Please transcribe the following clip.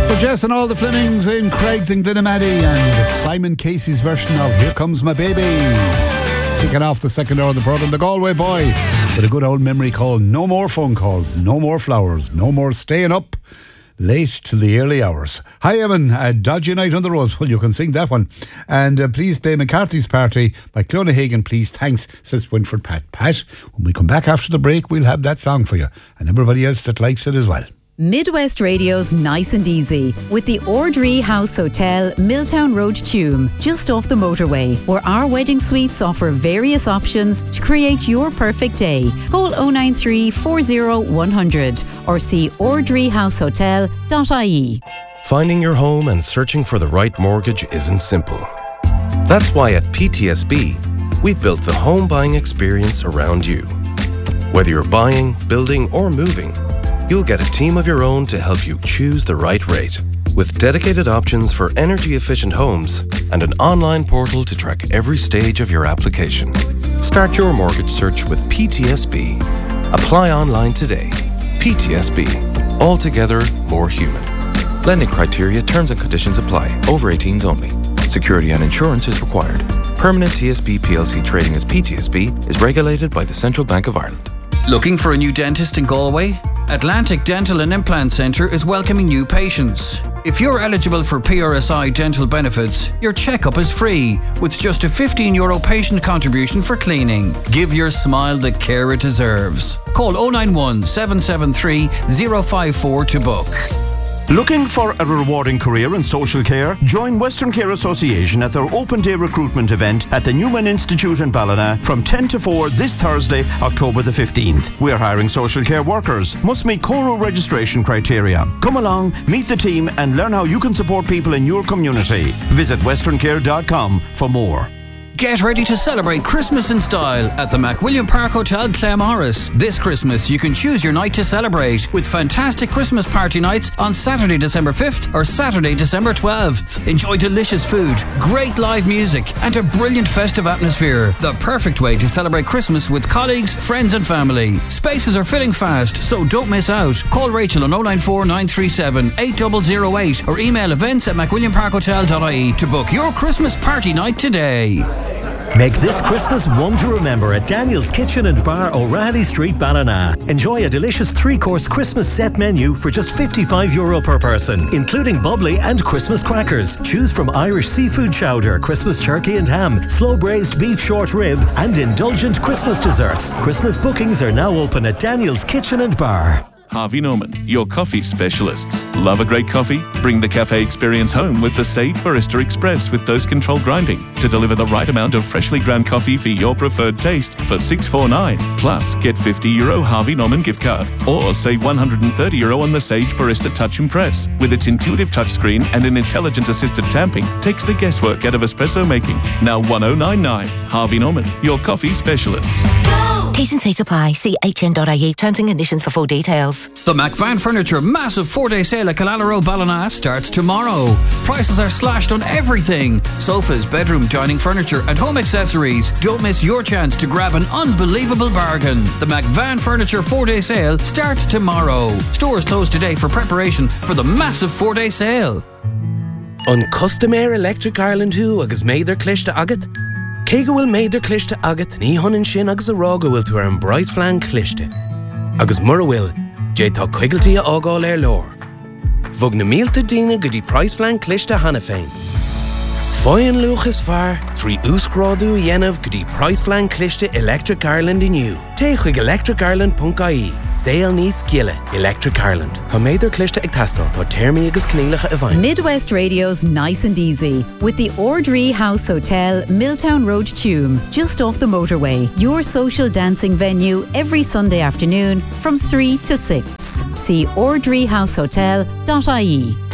For Jess and all the Flemings in Craig's and Glenamaddy, and Simon Casey's version of Here Comes My Baby. Kicking off the second hour of the programme, the Galway boy with a good old memory call. No more phone calls, no more flowers, no more staying up late till the early hours. Hi Evan, a dodgy night on the roads. Well, you can sing that one. And please play McCarthy's Party by Clona Hagan, please. Thanks, says Winford Pat. Pat, when we come back after the break, we'll have that song for you and everybody else that likes it as well. Midwest Radio's Nice and Easy with the Ordree House Hotel, Milltown Road, Tuam, just off the motorway, where our wedding suites offer various options to create your perfect day. Call 093 40 100 or see ordreehousehotel.ie. Finding your home and searching for the right mortgage isn't simple. That's why at PTSB, we've built the home buying experience around you. Whether you're buying, building, or moving, you'll get a team of your own to help you choose the right rate. With dedicated options for energy-efficient homes and an online portal to track every stage of your application. Start your mortgage search with PTSB. Apply online today. PTSB. Altogether more human. Lending criteria, terms and conditions apply. Over 18s only. Security and insurance is required. Permanent TSB PLC trading as PTSB is regulated by the Central Bank of Ireland. Looking for a new dentist in Galway? Atlantic Dental and Implant Centre is welcoming new patients. If you're eligible for PRSI dental benefits, your checkup is free, with just a €15 patient contribution for cleaning. Give your smile the care it deserves. Call 091 773 054 to book. Looking for a rewarding career in social care? Join Western Care Association at their open day recruitment event at the Newman Institute in Ballina from 10 to 4 this Thursday, October the 15th. We're hiring social care workers. Must meet Coro registration criteria. Come along, meet the team and learn how you can support people in your community. Visit westerncare.com for more. Get ready to celebrate Christmas in style at the McWilliam Park Hotel, Claremorris. This Christmas, you can choose your night to celebrate with fantastic Christmas party nights on Saturday, December 5th or Saturday, December 12th. Enjoy delicious food, great live music and a brilliant festive atmosphere. The perfect way to celebrate Christmas with colleagues, friends and family. Spaces are filling fast, so don't miss out. Call Rachel on 094 937 8008 or email events@macwilliamparkhotel.ie to book your Christmas party night today. Make this Christmas one to remember at Daniel's Kitchen and Bar, O'Reilly Street, Ballina. Enjoy a delicious 3-course Christmas set menu for just €55 per person, including bubbly and Christmas crackers. Choose from Irish seafood chowder, Christmas turkey and ham, slow braised beef short rib, and indulgent Christmas desserts. Christmas bookings are now open at Daniel's Kitchen and Bar. Harvey Norman, your coffee specialists. Love a great coffee? Bring the cafe experience home with the Sage Barista Express with dose-controlled grinding to deliver the right amount of freshly ground coffee for your preferred taste for $6.49. Plus, get €50 Harvey Norman gift card or save €130 on the Sage Barista Touch and Press. With its intuitive touchscreen and an intelligence-assisted tamping, takes the guesswork out of espresso making. Now 1099. Harvey Norman, your coffee specialists. T's and C's apply. See hn.ie. Terms and conditions for full details. The McVan Furniture massive 4-day sale at Killala Road, Ballina starts tomorrow. Prices are slashed on everything. Sofas, bedroom, dining furniture and home accessories. Don't miss your chance to grab an unbelievable bargain. The McVan Furniture 4-day sale starts tomorrow. Stores closed today for preparation for the massive 4-day sale. On Customer Electric Ireland who agus méidir cliste agat? Cé go bhfuil méidir cliste agat ní honan sin agus a rá go bhfuil tú ar an Bryce Flan cliste. Agus mura bhfuil, dé tá cuigaltí a ágáil lór. Bhog na mílta daoine go dtí Bryce Flan cliste hana féin. Fáin luchas fear, trí úscrádú dhéanamh go dtí Bryce Flan cliste Electric Ireland inniu. Té chuig electricireland.ie. Saol níos giile. Electric Ireland. Tá méidir cliste ag teastáil, tá téirmí agus clílacha a bhain. Midwest Radio's Nice and Easy with the Ordree House Hotel, Milltown Road, Tuam, just off the motorway. Your social dancing venue every Sunday afternoon from 3 to 6. See ordreehousehotel.ie.